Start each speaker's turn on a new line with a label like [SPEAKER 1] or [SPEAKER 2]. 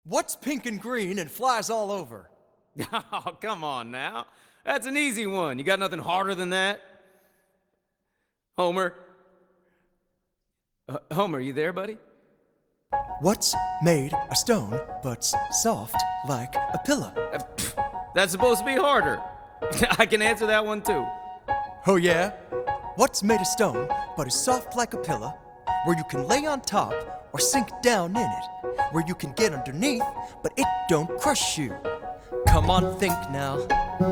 [SPEAKER 1] What's pink and green and flies all over?
[SPEAKER 2] Oh, come on now. That's an easy one. You got nothing harder than that? Homer? Homer, you there, buddy?
[SPEAKER 1] What's made a stone but's soft like a pillow?
[SPEAKER 2] That's supposed to be harder. I can answer that one too.
[SPEAKER 1] Oh yeah? What's made of stone but is soft like a pillow, where you can lay on top or sink down in it, where you can get underneath but it don't crush you? Come on, think now.